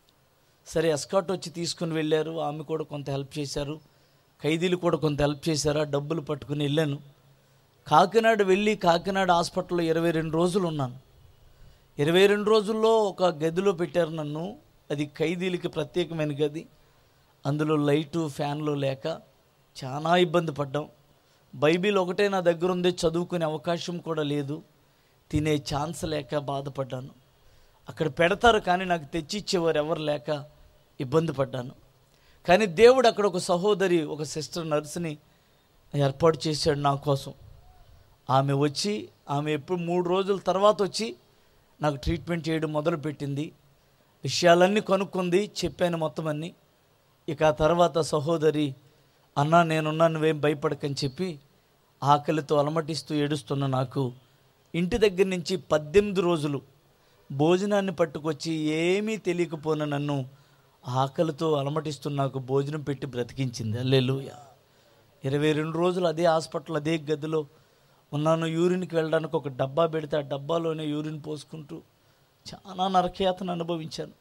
Speaker 1: సరే ఎస్కాట్ వచ్చి తీసుకుని వెళ్ళారు, ఆమె కూడా కొంత హెల్ప్ చేశారు, ఖైదీలు కూడా కొంత హెల్ప్ చేశారు. ఆ డబ్బులు పట్టుకుని వెళ్ళాను. కాకినాడ వెళ్ళి కాకినాడ హాస్పిటల్లో ఇరవై రెండు రోజులు ఉన్నాను. ఇరవై రెండు రోజుల్లో ఒక గదిలో పెట్టారు నన్ను, అది ఖైదీలకి ప్రత్యేకమైన గది, అందులో లైటు ఫ్యాన్లు లేక చాలా ఇబ్బంది పడ్డాం. బైబిల్ ఒకటే నా దగ్గర ఉంది, చదువుకునే అవకాశం కూడా లేదు, తినే ఛాన్స్ లేక బాధపడ్డాను. అక్కడ పెడతారు కానీ నాకు తెచ్చిచ్చేవారు ఎవరు లేక ఇబ్బంది పడ్డాను. కానీ దేవుడు అక్కడ ఒక సహోదరి, ఒక సిస్టర్ నర్సుని ఏర్పాటు చేశాడు నా కోసం. ఆమె వచ్చి ఆమె ఎప్పుడు మూడు రోజుల తర్వాత వచ్చి నాకు ట్రీట్మెంట్ చేయడం మొదలుపెట్టింది. విషయాలన్నీ కనుక్కుంది, చెప్పాను మొత్తం అన్నీ. ఇక ఆ తర్వాత సహోదరి, అన్నా నేనున్నా, నువ్వేం భయపడకని చెప్పి ఆకలితో అలమటిస్తూ ఏడుస్తున్న నాకు ఇంటి దగ్గర నుంచి పద్దెనిమిది రోజులు భోజనాన్ని పట్టుకొచ్చి ఏమీ తెలియకపోయిన నన్ను ఆకలితో అలమటిస్తున్న నాకు భోజనం పెట్టి బ్రతికించింది. హల్లెలూయా. ఇరవై రెండు రోజులు అదే హాస్పిటల్ అదే గదిలో ఉన్నాను. యూరిన్కి వెళ్ళడానికి ఒక డబ్బా పెడితే ఆ డబ్బాలోనే యూరిన్ పోసుకుంటూ చాలా నరకయాతను అనుభవించాను.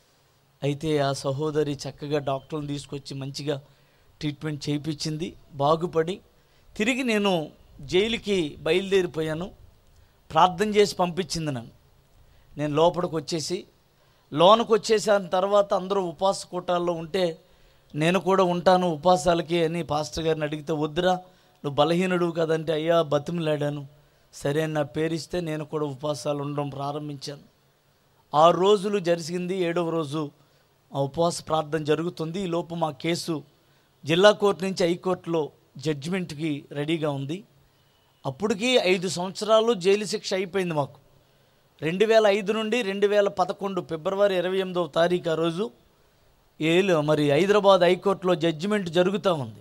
Speaker 1: అయితే ఆ సహోదరి చక్కగా డాక్టర్ని తీసుకొచ్చి మంచిగా ట్రీట్మెంట్ చేయించింది. బాగుపడి తిరిగి నేను జైలుకి బయలుదేరిపోయాను. ప్రార్థన చేసి పంపించింది నన్ను. నేను లోపలికి వచ్చేసి లోనకు వచ్చేసిన తర్వాత అందరూ ఉపవాస కూటాల్లో ఉంటే నేను కూడా ఉంటాను ఉపవాసాలకి అని పాస్టర్ గారిని అడిగితే, వద్దురా నువ్వు బలహీనుడు కదంటే, అయ్యా బతిమలాడాను, సరే నా పేరిస్తే నేను కూడా ఉపవాసాలు ఉండడం ప్రారంభించాను. ఆరు రోజులు జరిగింది. ఏడవ రోజు ఆ ఉపవాస ప్రార్థన జరుగుతుంది. ఈ లోపు మా కేసు జిల్లా కోర్టు నుంచి హైకోర్టులో జడ్జిమెంట్కి రెడీగా ఉంది. అప్పటికి ఐదు సంవత్సరాలు జైలు శిక్ష అయిపోయింది మాకు. రెండు వేల ఐదు నుండి రెండు వేల పదకొండు ఫిబ్రవరి ఇరవై ఎనిమిదవ తారీఖు ఆ రోజు ఏలు మరి హైదరాబాద్ హైకోర్టులో జడ్జిమెంట్ జరుగుతూ ఉంది.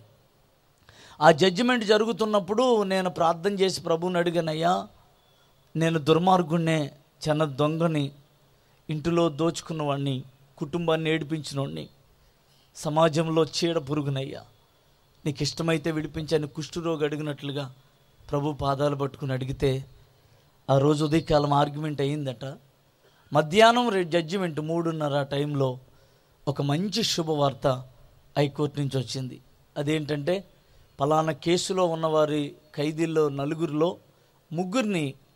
Speaker 1: ఆ జడ్జిమెంట్ జరుగుతున్నప్పుడు నేను ప్రార్థన చేసి ప్రభువుని అడిగానయ్యా, నేను దుర్మార్గుణ్ణే, చిన్న దొంగని, ఇంటిలో దోచుకున్నవాడిని, కుటుంబాన్ని ఏడిపించిన వాడిని, సమాజంలో చీడ పురుగునయ్యా, నీకు ఇష్టమైతే విడిపించని కుష్ఠరోగి అడిగినట్లుగా ప్రభు పాదాలు పట్టుకుని అడిగితే ఆ రోజు ఉదయకాలం ఆర్గ్యుమెంట్ అయ్యిందట. మధ్యాహ్నం జడ్జిమెంట్ మూడున్నర టైంలో ఒక మంచి శుభవార్త హైకోర్టు నుంచి వచ్చింది. అదేంటంటే పలానా కేసులో ఉన్నవారి ఖైదీల్లో నలుగురిలో ముగ్గురిని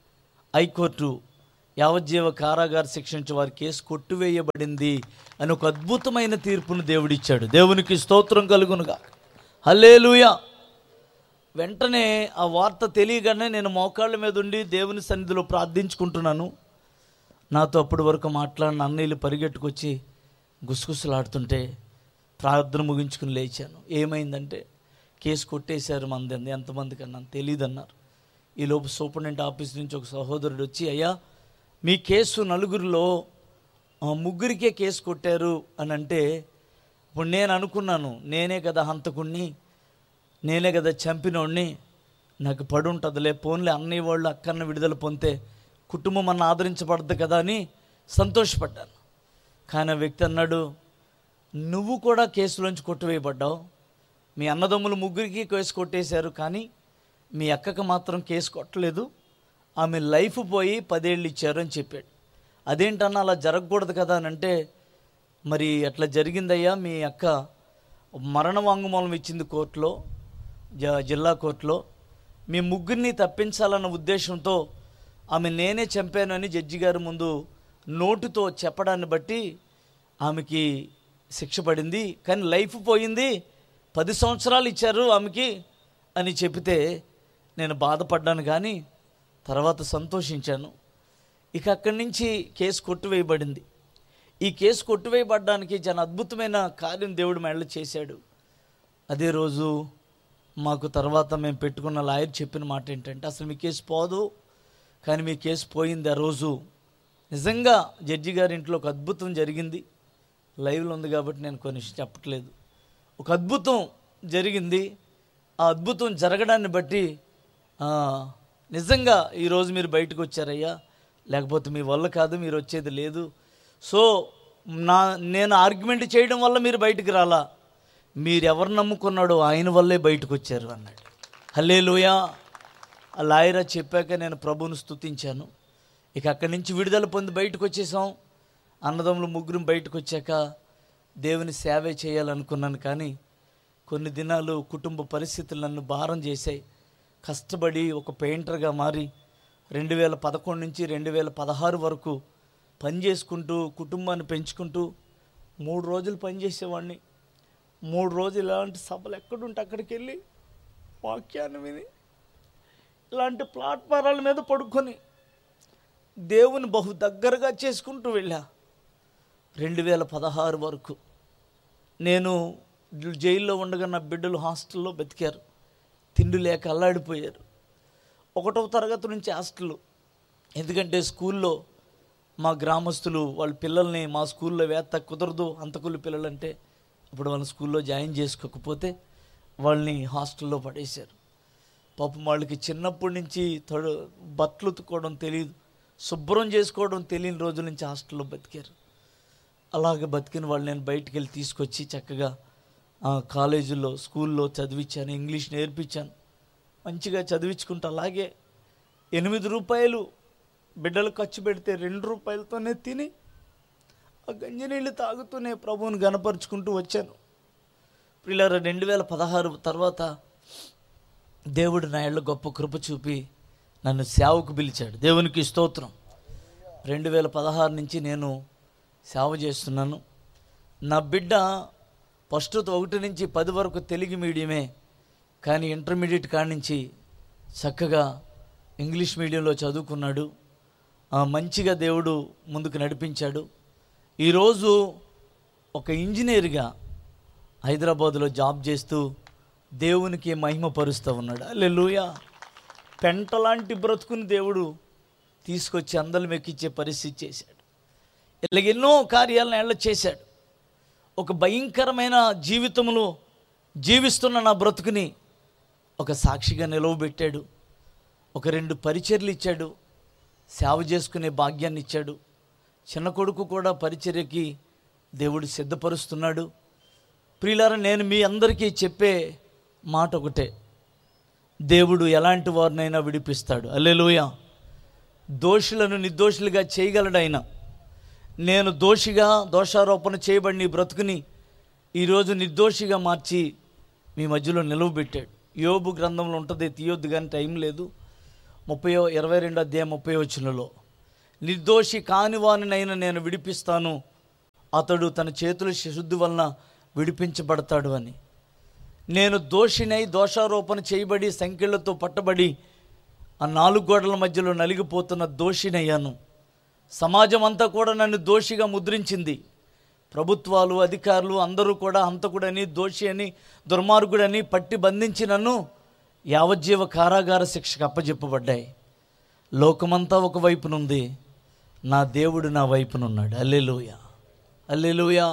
Speaker 1: హైకోర్టు యావజ్జీవ కారాగార శిక్షించి వారి కేసు కొట్టివేయబడింది అని ఒక అద్భుతమైన తీర్పును దేవుడిచ్చాడు. దేవునికి స్తోత్రం కలుగునుగా. హల్లెలూయా. వెంటనే ఆ వార్త తెలియగానే నేను మోకాళ్ళ మీద ఉండి దేవుని సన్నిధిలో ప్రార్థించుకుంటున్నాను. నాతో అప్పటి వరకు మాట్లాడిన అన్నయ్యలు పరిగెట్టుకొచ్చి గుసగుసలాడుతుంటే ప్రార్థన ముగించుకుని లేచాను. ఏమైందంటే కేసు కొట్టేశారు, మంది ఎంతమంది కన్నా తెలియదు అన్నారు. ఈలోపు సూపరింటెండెంట్ ఆఫీస్ నుంచి ఒక సహోదరుడు వచ్చి, అయ్యా మీ కేసు నలుగురిలో ముగ్గురికే కేసు కొట్టారు అని అంటే, ఇప్పుడు నేను అనుకున్నాను నేనే కదా హంతకుణ్ణి, నేనే కదా చంపినోడిని, నాకు పడి ఉంటుందిలే, పోన్లే అన్నయ్య వాళ్ళు అక్కన్న విడుదల పొందితే కుటుంబం అన్న ఆదరించబడద్దు కదా అని సంతోషపడ్డాను. కానీ ఆ వ్యక్తి అన్నాడు, నువ్వు కూడా కేసులోంచి కొట్టివేయబడ్డావు, మీ అన్నదమ్ములు ముగ్గురికి కేసు కొట్టేశారు కానీ మీ అక్కకు మాత్రం కేసు కొట్టలేదు, ఆమె లైఫ్ పోయి పదేళ్ళు ఇచ్చారు అని చెప్పాడు. అదేంటన్నా అలా జరగకూడదు కదా అని అంటే, మరి అట్లా జరిగిందయ్యా, మీ అక్క మరణ వాంగ్మూలం ఇచ్చింది కోర్టులో, జిల్లా కోర్టులో, మీ ముగ్గురిని తప్పించాలన్న ఉద్దేశంతో ఆమె నేనే చంపాను అని జడ్జి గారి ముందు నోటుతో చెప్పడాన్ని బట్టి ఆమెకి శిక్ష పడింది, కానీ లైఫ్ పోయింది, పది సంవత్సరాలు ఇచ్చారు ఆమెకి అని చెబితే నేను బాధపడ్డాను కానీ తర్వాత సంతోషించాను. ఇక అక్కడి నుంచి కేసు కొట్టివేయబడింది. ఈ కేసు కొట్టివేయబడ్డానికి చాలా అద్భుతమైన కార్యం దేవుడు మెడలు చేశాడు. అదే రోజు మాకు తర్వాత మేము పెట్టుకున్న లాయర్ చెప్పిన మాట ఏంటంటే, అసలు మీ కేసు పోదు కానీ మీ కేసు పోయింది. ఆ రోజు నిజంగా జడ్జి గారి ఇంట్లో ఒక అద్భుతం జరిగింది. లైవ్లో ఉంది కాబట్టి నేను కొన్ని చెప్పట్లేదు. ఒక అద్భుతం జరిగింది. ఆ అద్భుతం జరగడాన్ని బట్టి నిజంగా ఈరోజు మీరు బయటకు వచ్చారయ్యా, లేకపోతే మీ వల్ల కాదు, మీరు వచ్చేది లేదు. సో నా నేను ఆర్గ్యుమెంట్ చేయడం వల్ల మీరు బయటకు రాలా, మీరు ఎవరు నమ్ముకున్నాడో ఆయన వల్లే బయటకు వచ్చారు అన్నాడు. హల్లెలూయా. ఆ లాయరా చెప్పాక నేను ప్రభువును స్తుతించాను. ఇక అక్కడి నుంచి విడుదల పొంది బయటకు వచ్చేసాం. అన్నదమ్ములు ముగ్గురు బయటకు వచ్చాక దేవుని సేవే చేయాలనుకున్నాను, కానీ కొన్ని దినాలు కుటుంబ పరిస్థితులు నన్ను భారం చేశాయి. కష్టపడి ఒక పెయింటర్గా మారి రెండు వేల పదకొండు నుంచి రెండు వేల పదహారు వరకు పని చేసుకుంటూ కుటుంబాన్ని పెంచుకుంటూ మూడు రోజులు పనిచేసేవాడిని. మూడు రోజులు ఇలాంటి సభలు ఎక్కడుంటే అక్కడికి వెళ్ళి వాక్యాన్ని విని ఇలాంటి ప్లాట్ఫారాల మీద పడుకొని దేవుని బహు దగ్గరగా చేసుకుంటూ వెళ్ళా. రెండు వేల పదహారు వరకు నేను జైల్లో ఉండగా నా బిడ్డలు హాస్టల్లో బతికారు, తిండి లేక అల్లాడిపోయారు. ఒకటవ తరగతి నుంచి హాస్టల్, ఎందుకంటే స్కూల్లో మా గ్రామస్తులు వాళ్ళ పిల్లల్ని మా స్కూల్లో వేత్త కుదరదు, అంతకులు పిల్లలంటే ఇప్పుడు వాళ్ళ స్కూల్లో జాయిన్ చేసుకోకపోతే వాళ్ళని హాస్టల్లో పడేశారు. పాపం వాళ్ళకి చిన్నప్పటి నుంచి తడు బట్టలు ఉతుక్కోవడం తెలియదు, శుభ్రం చేసుకోవడం తెలియని రోజుల నుంచి హాస్టల్లో బతికారు. అలాగే బతికిన వాళ్ళు నేను బయటికి వెళ్ళి తీసుకొచ్చి చక్కగా కాలేజీల్లో స్కూల్లో చదివించాను, ఇంగ్లీష్ నేర్పించాను, మంచిగా చదివించుకుంటా. అలాగే ఎనిమిది రూపాయలు బిడ్డలు ఖర్చు పెడితే రెండు రూపాయలతోనే తిని ఆ గంజి నీళ్ళు తాగుతూనే ప్రభువుని గణపరుచుకుంటూ వచ్చాను. పిల్లలు రెండు వేల పదహారు తర్వాత దేవుడు నా ఏళ్ళ గొప్ప కృప చూపి నన్ను సేవకు పిలిచాడు. దేవునికి స్తోత్రం. రెండు వేల పదహారు నుంచి నేను సేవ చేస్తున్నాను. నా బిడ్డ ఫస్ట్ ఒకటి నుంచి పది వరకు తెలుగు మీడియమే, కానీ ఇంటర్మీడియట్ కాడి నుంచి చక్కగా ఇంగ్లీష్ మీడియంలో చదువుకున్నాడు. మంచిగా దేవుడు ముందుకు నడిపించాడు. ఈరోజు ఒక ఇంజనీర్గా హైదరాబాదులో జాబ్ చేస్తూ దేవునికి మహిమపరుస్తూ ఉన్నాడు. హల్లెలూయా. పెంటలాంటి బ్రతుకుని దేవుడు తీసుకొచ్చి అందలం ఎక్కించే పరిస్థితి చేశాడు. ఇలాగ ఎన్నో కార్యాలను ఏళ్ళ చేశాడు. ఒక భయంకరమైన జీవితంలో జీవిస్తున్న నా బ్రతుకుని ఒక సాక్షిగా నిలవబెట్టాడు. ఒక రెండు పరిచర్లు ఇచ్చాడు, సేవ చేసుకునే భాగ్యాన్ని ఇచ్చాడు. చిన్న కొడుకు కూడా పరిచర్యకి దేవుడు సిద్ధపరుస్తున్నాడు. ప్రియులారా, నేను మీ అందరికీ చెప్పే మాట ఒకటే, దేవుడు ఎలాంటి వారినైనా విడిపిస్తాడు. హల్లెలూయా. దోషులను నిర్దోషులుగా చేయగలడైనా. నేను దోషిగా దోషారోపణ చేయబడిన ఈ బ్రతుకుని ఈరోజు నిర్దోషిగా మార్చి మీ మధ్యలో నిలవబెట్టాడు. యోబు గ్రంథంలో ఉంటుంది, తీయొద్దు కానీ టైం లేదు. ముప్పై ఇరవై రెండు అధ్యాయం ముప్పై వచనంలో, నిర్దోషి కానివానినైనా నేను విడిపిస్తాను, అతడు తన చేతుల శుద్ధి వలన విడిపించబడతాడు అని. నేను దోషినై దోషారోపణ చేయబడి సంకెళ్లతో పట్టబడి ఆ నాలుగు గోడల మధ్యలో నలిగిపోతున్న దోషినయ్యాను. సమాజం అంతా కూడా నన్ను దోషిగా ముద్రించింది. ప్రభుత్వాలు, అధికారులు అందరూ కూడా హంతకుడని, దోషి అని, దుర్మార్గుడని పట్టి బంధించి నన్ను యావజ్జీవ కారాగార శిక్షకు అప్పజెప్పబడ్డాయి. లోకమంతా ఒక వైపునుంది, నా దేవుడు నా వైపునున్నాడు. హల్లెలూయా, హల్లెలూయా.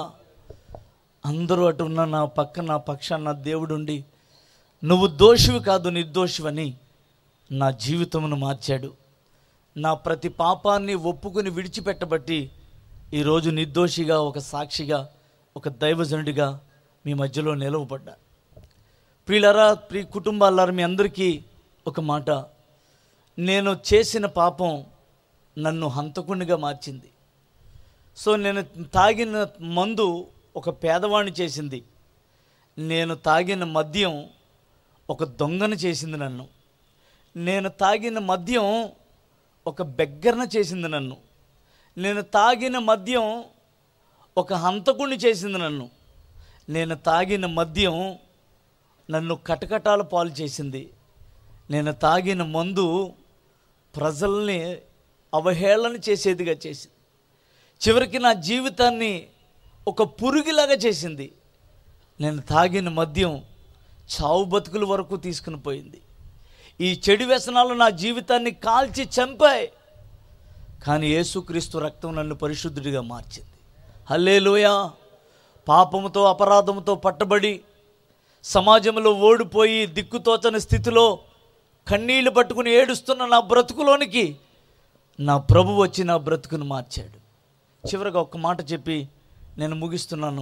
Speaker 1: అందరూ అటు ఉన్న నా పక్క నా పక్షాన నా దేవుడుండి, నువ్వు దోషివి కాదు నిర్దోషివని నా జీవితమును మార్చాడు. నా ప్రతి పాపాన్ని ఒప్పుకుని విడిచిపెట్టబట్టి ఈరోజు నిర్దోషిగా, ఒక సాక్షిగా, ఒక దైవజనుడిగా మీ మధ్యలో నిలవబడ్డా. ప్రియులారా, ప్రియ కుటుంబాలారా, మీ అందరికీ ఒక మాట, నేను చేసిన పాపం నన్ను హంతకునిగా మార్చింది. సో నేను తాగిన మందు ఒక పేదవాణ్ణి చేసింది. నేను తాగిన మద్యం ఒక దొంగను చేసింది నన్ను. నేను తాగిన మద్యం ఒక బెగ్గరను చేసింది నన్ను. నేను తాగిన మద్యం ఒక హంతకుణ్ణి చేసింది నన్ను. నేను తాగిన మద్యం నన్ను కటకటాల పాలు చేసింది. నేను తాగిన మందు ప్రజల్ని అవహేళన చేసేదిగా చేసింది. చివరికి నా జీవితాన్ని ఒక పురుగులాగా చేసింది. నేను తాగిన మద్యం చావు బతుకుల వరకు తీసుకుని పోయింది. ఈ చెడు వ్యసనాలు నా జీవితాన్ని కాల్చి చంపాయి. కానీ యేసుక్రీస్తు రక్తం నన్ను పరిశుద్ధుడిగా మార్చింది. హల్లెలూయా. పాపముతో అపరాధముతో పట్టబడి సమాజంలో ఓడిపోయి దిక్కుతోచని స్థితిలో కన్నీళ్లు పట్టుకుని ఏడుస్తున్న నా బ్రతుకులోనికి నా ప్రభు వచ్చి నా బ్రతుకును మార్చాడు. చివరిగా ఒక్క మాట చెప్పి నేను ముగిస్తున్నాను.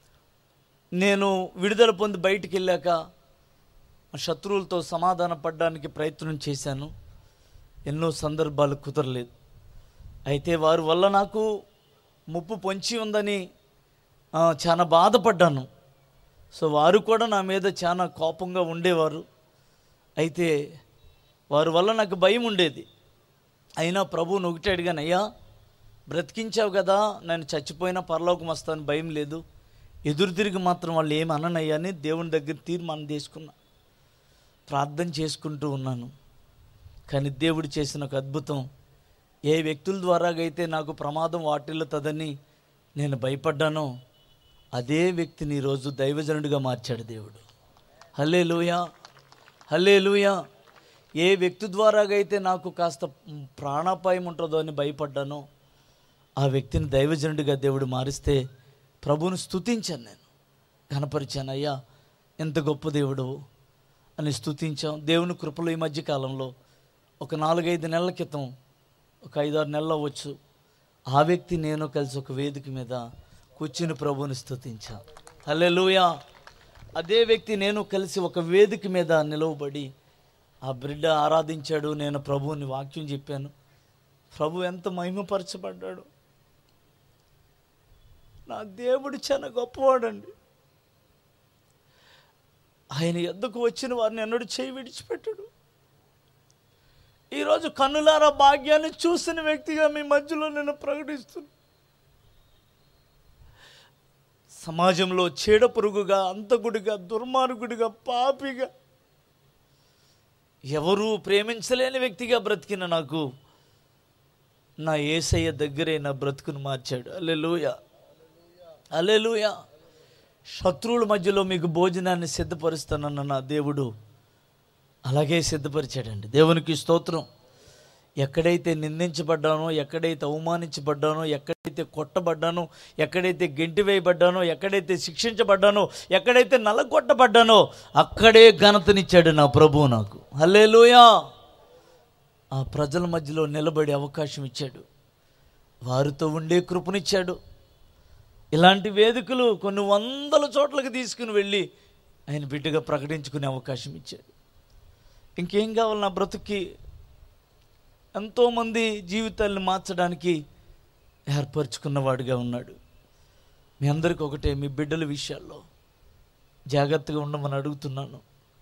Speaker 1: నేను విడుదల పొంది బయటికి వెళ్ళాక శత్రువులతో సమాధాన పడడానికి ప్రయత్నం చేశాను. ఎన్నో సందర్భాలు కుదరలేదు. అయితే వారి వల్ల నాకు ముప్పు పొంచి ఉందని చాలా బాధపడ్డాను. సో వారు కూడా నా మీద చాలా కోపంగా ఉండేవారు. అయితే వారి వల్ల నాకు భయం ఉండేది. అయినా ప్రభువుని ఒకటే అడిగాను, అయ్యా బ్రతికించావు కదా, నేను చచ్చిపోయినా పరలోకం వస్తాను, భయం లేదు, ఎదురు తిరిగి మాత్రం వాళ్ళు ఏమి అననయ్యా అని దేవుని దగ్గర తీర్మానం తీసుకున్నా. ప్రార్థన చేసుకుంటూ ఉన్నాను. కానీ దేవుడు చేసిన ఒక అద్భుతం, ఏ వ్యక్తుల ద్వారాగైతే నాకు ప్రమాదం వాటిల్లుతుందని నేను భయపడ్డానో అదే వ్యక్తిని ఈరోజు దైవజనుడిగా మార్చాడు దేవుడు. హల్లెలూయా, హల్లెలూయా. ఏ వ్యక్తి ద్వారాగైతే నాకు కాస్త ప్రాణాపాయం ఉంటుందో అని భయపడ్డానో ఆ వ్యక్తిని దైవజనుడిగా దేవుడు మారిస్తే ప్రభువును స్తుతించాను, నేను కనపరిచాను. అయ్యా ఎంత గొప్ప దేవుడు అని స్తుతించాం. దేవుని కృపలో ఈ మధ్యకాలంలో ఒక నాలుగైదు నెలల క్రితం, ఒక ఐదారు నెలలు అవ్వచ్చు, ఆ వ్యక్తి నేను కలిసి ఒక వేదిక మీద కూర్చుని ప్రభువుని స్తుతించాం. హల్లెలూయా. అదే వ్యక్తి నేను కలిసి ఒక వేదిక మీద నిలవబడి ఆ బిడ్డ ఆరాధించాడు. నేను ప్రభువుని వాక్యం చెప్పాను. ప్రభు ఎంత మహిమపరచబడ్డాడు. నా దేవుడు చాలా గొప్పవాడండి. ఆయన ఎద్దకు వచ్చిన వారిని ఎన్నడూ చేయి విడిచిపెట్టాడు. ఈరోజు కన్నులారా భాగ్యాన్ని చూసిన వ్యక్తిగా మీ మధ్యలో నేను ప్రకటిస్తున్నాను. సమాజంలో చీడ పురుగుగా, అంతకుడిగా, దుర్మార్గుడిగా, పాపిగా, ఎవరూ ప్రేమించలేని వ్యక్తిగా బ్రతికిన నాకు నా యేసయ్య దగ్గరే నా బ్రతుకును మార్చాడు. హల్లెలూయా, హల్లెలూయా. శత్రువుల మధ్యలో మీకు భోజనాన్ని సిద్ధపరుస్తానన్న నా దేవుడు అలాగే సిద్ధపరిచాడండి. దేవునికి స్తోత్రం. ఎక్కడైతే నిందించబడ్డానో, ఎక్కడైతే అవమానించబడ్డానో, ఎక్కడైతే కొట్టబడ్డానో, ఎక్కడైతే గెంటి వేయబడ్డానో, ఎక్కడైతే శిక్షించబడ్డానో, ఎక్కడైతే నలగొట్టబడ్డానో అక్కడే ఘనతనిచ్చాడు నా ప్రభువు నాకు. హల్లెలూయా. ఆ ప్రజల మధ్యలో నిలబడే అవకాశం ఇచ్చాడు. వారితో ఉండే కృపనిచ్చాడు. ఇలాంటి వేదికలు కొన్ని వందల చోట్లకి తీసుకుని వెళ్ళి ఆయన బిడ్డగా ప్రకటించుకునే అవకాశం ఇచ్చాడు. ఇంకేం కావాలి నా బ్రతుక్కి? ఎంతోమంది జీవితాలను మార్చడానికి ఏర్పరచుకున్నవాడుగా ఉన్నాడు. మీ అందరికీ ఒకటే, మీ బిడ్డల విషయాల్లో జాగ్రత్తగా ఉండమని అడుగుతున్నాను.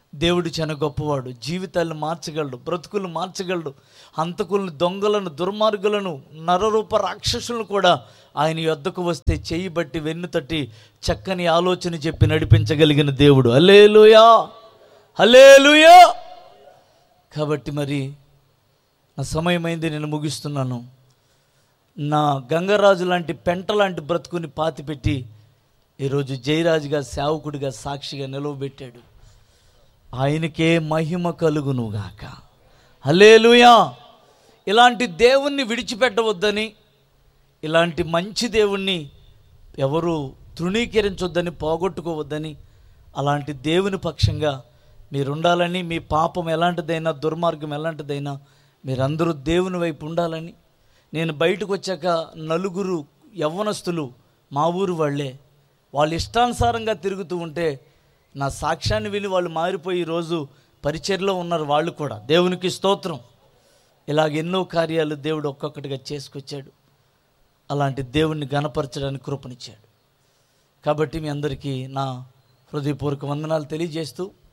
Speaker 1: దేవుడు చాలా గొప్పవాడు, జీవితాలను మార్చగలడు, బ్రతుకులు మార్చగలడు. హంతకులను, దొంగలను, దుర్మార్గులను, నరరూప రాక్షసులను కూడా ఆయన యొద్దకు వస్తే చెయ్యి బట్టి వెన్ను తట్టి చక్కని ఆలోచన చెప్పి నడిపించగలిగిన దేవుడు. హల్లెలూయా, హల్లెలూయా. కాబట్టి మరి నా సమయమైంది, నేను ముగిస్తున్నాను. నా గంగరాజు లాంటి పెంట లాంటి బ్రతుకుని పాతిపెట్టి ఈరోజు జయరాజుగా, సేవకుడిగా, సాక్షిగా నిలవబెట్టాడు. ఆయనకే మహిమ కలుగునుగాక. హల్లెలూయా. ఇలాంటి దేవుణ్ణి విడిచిపెట్టవద్దని, ఇలాంటి మంచి దేవుణ్ణి ఎవరు తృణీకరించొద్దని, పోగొట్టుకోవద్దని, అలాంటి దేవుని పక్షంగా మీరుండాలని, మీ పాపం ఎలాంటిదైనా, దుర్మార్గం ఎలాంటిదైనా మీరందరూ దేవుని వైపు ఉండాలని. నేను బయటకు వచ్చాక నలుగురు యవ్వనస్తులు మా ఊరు వాళ్ళే, వాళ్ళు ఇష్టానుసారంగా తిరుగుతూ ఉంటే నా సాక్ష్యాన్ని విని వాళ్ళు మారిపోయి ఈరోజు పరిచర్లో ఉన్నారు. వాళ్ళు కూడా దేవునికి స్తోత్రం. ఇలాగ ఎన్నో కార్యాలు దేవుడు ఒక్కొక్కటిగా చేసుకొచ్చాడు. అలాంటి దేవుణ్ణి ఘనపరచడానికి కృపనిచ్చాడు. కాబట్టి మీ అందరికీ నా హృదయపూర్వక వందనాలు తెలియజేస్తూ